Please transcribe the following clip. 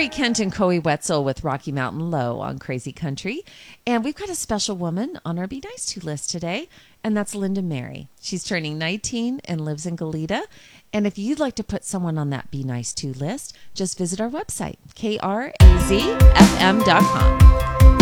Corey Kent and Coey Wetzel with Rocky Mountain Low on Crazy Country. And we've got a special woman on our Be Nice To list today, and that's Linda Mary. She's turning 19 and lives in Goleta. And if you'd like to put someone on that Be Nice To list, just visit our website, krazfm.com.